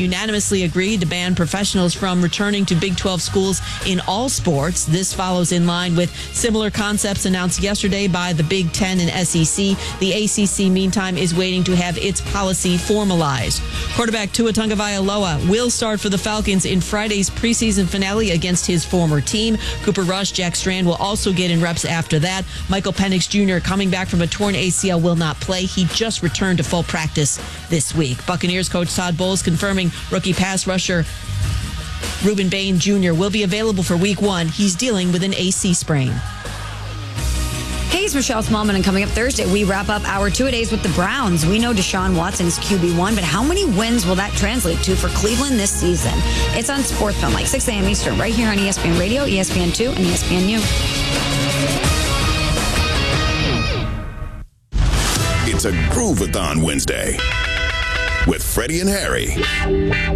unanimously agreed to ban professionals from returning to Big 12 schools in all sports. This follows in line with similar concepts announced yesterday by the Big Ten and SEC. The ACC, meantime, is waiting to have its policy formalized. Quarterback Tua Tagovailoa will start for the Falcons in Friday's preseason finale against his former team. Cooper Rush, Jack Strand will also get in reps after that. Michael Penix Jr., coming back from a torn ACL, will not play. He just returned to full practice this week. Buccaneers coach Todd Bowles confirming rookie pass rusher Reuben Bain Jr. will be available for week 1. He's dealing with an AC sprain. Hey, it's Michelle Smallman, and coming up Thursday, we wrap up our two-a-days with the Browns. We know Deshaun Watson is QB1, but how many wins will that translate to for Cleveland this season? It's on Sports Film, like 6 a.m. Eastern, right here on ESPN Radio, ESPN2, and ESPNU. It's a Groovathon Wednesday with Freddie and Harry.